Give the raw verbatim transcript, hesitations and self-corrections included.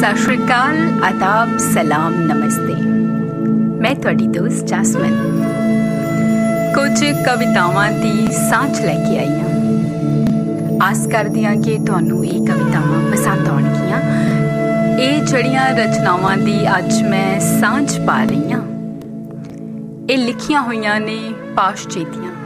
सत श्री अकाल, आदाब, सलाम, नमस्ते। मैं ਤੁਹਾਡੀ ਦੋਸਤ ਜੈਸਮਿਨ ਕੁਝ ਕਵਿਤਾਵਾਂ ਦੀ ਸਾਂਝ ਲੈ ਕੇ ਆਈ ਹਾਂ। ਆਸ ਕਰਦੀ ਹਾਂ ਕਿ ਤੁਹਾਨੂੰ ਇਹ ਕਵਿਤਾਵਾਂ ਪਸੰਦ ਆਉਣਗੀਆਂ। ਇਹ ਜਿਹੜੀਆਂ ਰਚਨਾਵਾਂ ਦੀ ਅੱਜ ਮੈਂ ਸਾਂਝ ਪਾ ਰਹੀ ਹਾਂ, ਇਹ ਲਿਖੀਆਂ ਹੋਈਆਂ ਨੇ ਪਾਸ਼ ਜੀ ਦੀਆਂ।